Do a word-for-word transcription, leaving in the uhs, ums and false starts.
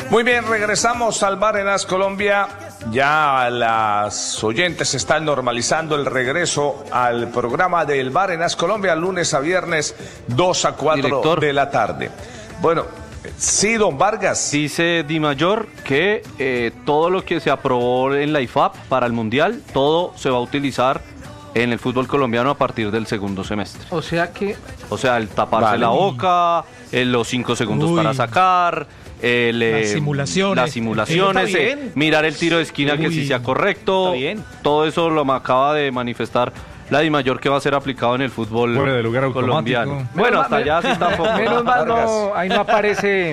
Muy bien, regresamos al Bar en As Colombia. Ya las oyentes están normalizando el regreso al programa del Bar en As Colombia, lunes a viernes, dos a cuatro Director. De la tarde. Bueno, sí, don Vargas. Dice Di Mayor que eh, todo lo que se aprobó en la I F A P para el Mundial, todo se va a utilizar en el fútbol colombiano a partir del segundo semestre. O sea que... O sea, el taparse vale. la boca, eh, los cinco segundos Uy. para sacar... El, eh, las simulaciones, las simulaciones eh, mirar el tiro de esquina Uy, que sí sea correcto, todo eso lo acaba de manifestar la Di Mayor que va a ser aplicado en el fútbol de lugar colombiano. Menos Bueno, mal, hasta allá sí tampoco. Menos mal, no, ahí no aparece